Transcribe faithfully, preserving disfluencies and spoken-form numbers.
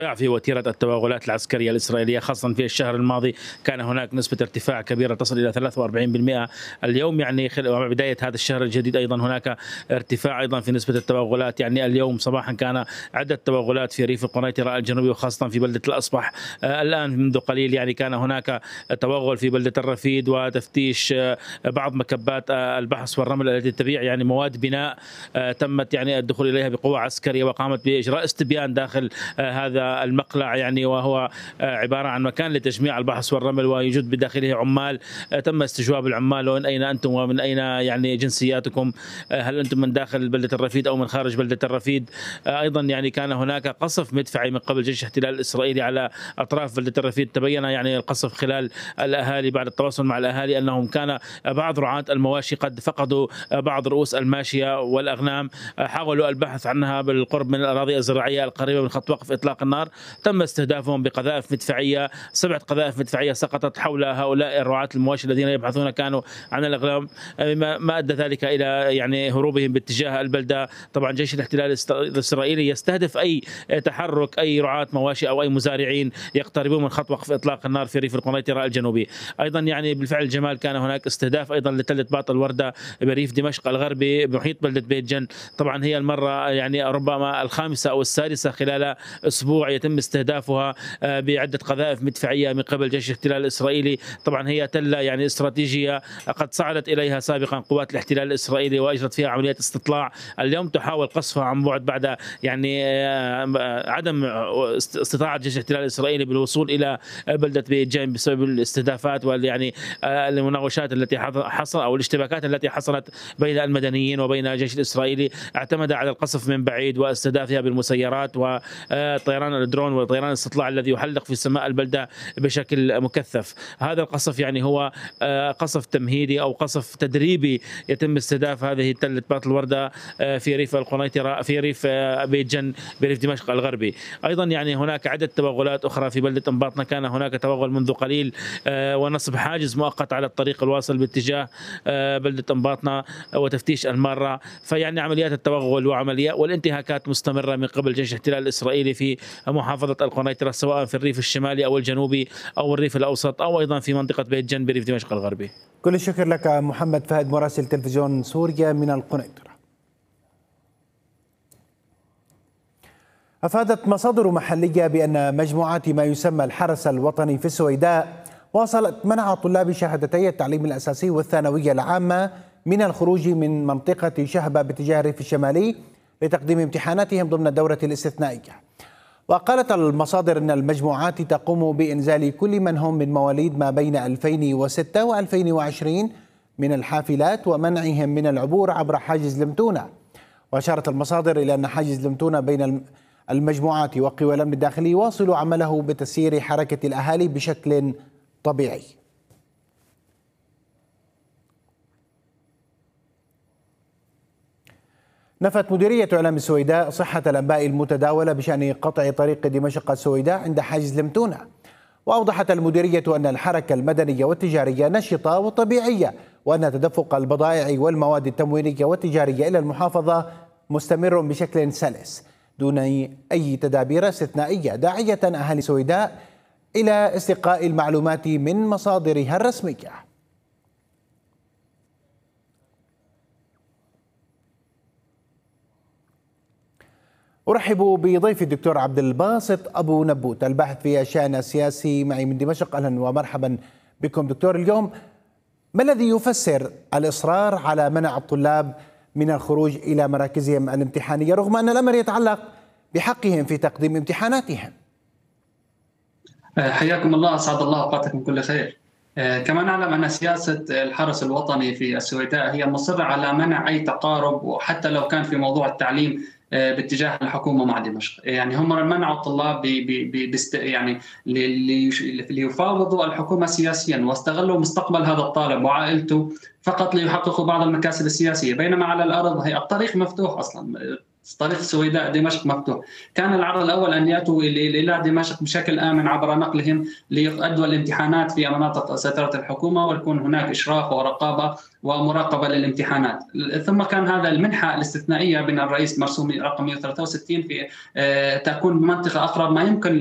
في وتيرة التوغلات العسكرية الإسرائيلية، خاصة في الشهر الماضي كان هناك نسبة ارتفاع كبيرة تصل إلى ثلاثة وأربعين بالمئة. اليوم يعني مع بداية هذا الشهر الجديد أيضا هناك ارتفاع أيضا في نسبة التوغلات. يعني اليوم صباحا كان عدة توغلات في ريف القنيطرة الجنوبي وخاصة في بلدة الأصبح. الآن منذ قليل يعني كان هناك توغل في بلدة الرفيد وتفتيش بعض مكبات البحث والرمل التي تبيع يعني مواد بناء، تمت يعني الدخول إليها بقوة عسكرية وقامت بإجراء استبيان داخل هذا المقلع، يعني وهو عبارة عن مكان لتجميع البحث والرمل ويوجد بداخله عمال. تم استجواب العمال ومن أين أنتم ومن أين يعني جنسياتكم، هل أنتم من داخل بلدة الرفيد أو من خارج بلدة الرفيد. أيضا يعني كان هناك قصف مدفعي من قبل جيش الاحتلال الإسرائيلي على أطراف بلدة الرفيد. تبين يعني القصف خلال الأهالي بعد التواصل مع الأهالي أنهم كان بعض رعاة المواشي قد فقدوا بعض رؤوس الماشية والأغنام، حاولوا البحث عنها بالقرب من الأراضي الزراعية القريبة من خط وقف إطلاق النار. تم استهدافهم بقذائف مدفعية، سبعة قذائف مدفعية سقطت حول هؤلاء الرعاة المواشي الذين يبحثون كانوا عن الأغنام، ما أدى ذلك إلى يعني هروبهم باتجاه البلدة. طبعا جيش الاحتلال الإسرائيلي يستهدف أي تحرك أي رعاة مواشي أو أي مزارعين يقتربون من خط وقف إطلاق النار في ريف القنيطرة الجنوبي. أيضا يعني بالفعل جمال كان هناك استهداف أيضا لتلة باط الوردة بريف دمشق الغربي بمحيط بلدة بيت جن. طبعا هي المرة يعني ربما الخامسة أو السادسة خلال أسبوع يتم استهدافها بعدة قذائف مدفعية من قبل جيش الاحتلال الإسرائيلي. طبعا هي تلة يعني استراتيجية قد صعدت إليها سابقا قوات الاحتلال الإسرائيلي وأجرت فيها عمليات استطلاع. اليوم تحاول قصفها عن بعد بعد يعني عدم استطاعة جيش الاحتلال الإسرائيلي بالوصول إلى بلدة بيت جان بسبب الاستهدافات ويعني المناوشات التي حصل أو الاشتباكات التي حصلت بين المدنيين وبين الجيش الإسرائيلي. اعتمد على القصف من بعيد واستهدافها بالمسيرات وطيران الدرون وطيران الاستطلاع الذي يحلق في سماء البلدة بشكل مكثف. هذا القصف يعني هو قصف تمهيدي أو قصف تدريبي يتم استهداف هذه تلة باط الوردة في ريف القنيطرة في ريف بيت جن بريف دمشق الغربي. أيضا يعني هناك عدة توغلات أخرى في بلدة أنباطنة. كان هناك توغل منذ قليل ونصب حاجز مؤقت على الطريق الواصل باتجاه بلدة أنباطنة وتفتيش المارة. فيعني عمليات التوغل وعمليات والانتهاكات مستمرة من قبل جيش الاحتلال الإسرائيلي في محافظة القنيطرة سواء في الريف الشمالي أو الجنوبي أو الريف الأوسط أو أيضا في منطقة بيت جن بريف دمشق الغربي. كل الشكر لك محمد فهد مراسل تلفزيون سوريا من القنيطرة. أفادت مصادر محلية بأن مجموعات ما يسمى الحرس الوطني في السويداء واصلت منع طلاب شهادتي التعليم الأساسي والثانوية العامة من الخروج من منطقة شهبة باتجاه الريف الشمالي لتقديم امتحاناتهم ضمن الدورة الاستثنائية. وقالت المصادر أن المجموعات تقوم بإنزال كل من هم من مواليد ما بين ألفين وستة وألفين وعشرين من الحافلات ومنعهم من العبور عبر حاجز لمتونة. وأشارت المصادر إلى أن حاجز لمتونة بين المجموعات وقوى الأمن الداخلي يواصل عمله بتسيير حركة الأهالي بشكل طبيعي. نفت مديرية إعلام السويداء صحة الأنباء المتداولة بشأن قطع طريق دمشق السويداء عند حاجز لمتونة. وأوضحت المديرية أن الحركة المدنية والتجارية نشطة وطبيعية وأن تدفق البضائع والمواد التموينية والتجارية إلى المحافظة مستمر بشكل سلس دون أي تدابير استثنائية، داعية أهالي السويداء إلى استقاء المعلومات من مصادرها الرسمية. أرحب بضيف الدكتور عبد الباسط أبو نبوت الباحث في الشأن السياسي معي من دمشق. أهلا ومرحبا بكم دكتور. اليوم ما الذي يفسر الإصرار على منع الطلاب من الخروج إلى مراكزهم الامتحانية رغم أن الأمر يتعلق بحقهم في تقديم امتحاناتهم؟ حياكم الله، أسعد الله أوقاتكم كل خير. كما نعلم أن سياسة الحرس الوطني في السويداء هي مصرة على منع أي تقارب وحتى لو كان في موضوع التعليم باتجاه الحكومة مع دمشق. يعني هم منعوا الطلاب بست يعني ليفاوضوا الحكومة سياسيا واستغلوا مستقبل هذا الطالب وعائلته فقط ليحققوا بعض المكاسب السياسية، بينما على الأرض هي الطريق مفتوح أصلا. طريق السويداء دمشق مفتوح. كان العرض الأول أن يأتوا إلى دمشق بشكل آمن عبر نقلهم ليؤدوا الامتحانات في مناطق سيطرة الحكومة، ويكون هناك إشراف ورقابة ومراقبة للامتحانات. ثم كان هذا المنحة الاستثنائية بين الرئيس مرسوم رقم مئة وثلاثة وستين في تكون بمنطقة أقرب ما يمكن